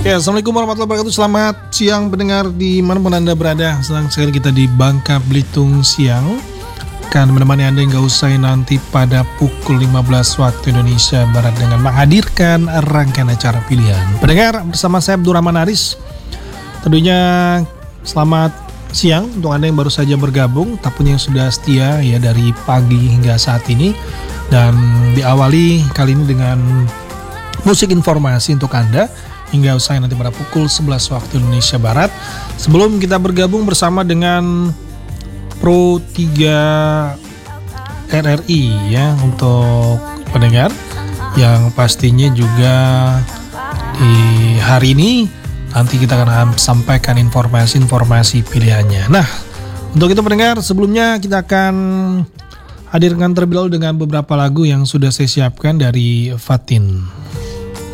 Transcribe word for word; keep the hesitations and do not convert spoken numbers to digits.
Oke, assalamualaikum warahmatullahi wabarakatuh. Selamat siang pendengar di manapun Anda berada. Senang sekali kita di Bangka Belitung siang. Akan menemani Anda hingga usai nanti pada pukul lima belas waktu Indonesia Barat dengan menghadirkan rangkaian acara pilihan. Pendengar, bersama saya Abdurrahman Aris. Tentunya selamat siang untuk Anda yang baru saja bergabung, ataupun yang sudah setia ya dari pagi hingga saat ini. Dan diawali kali ini dengan musik informasi untuk Anda hingga usai nanti pada pukul sebelas waktu Indonesia Barat. Sebelum kita bergabung bersama dengan Pro tiga R R I ya untuk pendengar yang pastinya juga di hari ini nanti kita akan sampaikan informasi-informasi pilihannya. Nah, untuk itu pendengar, sebelumnya kita akan hadirkan terlebih dahulu dengan beberapa lagu yang sudah saya siapkan dari Fatin.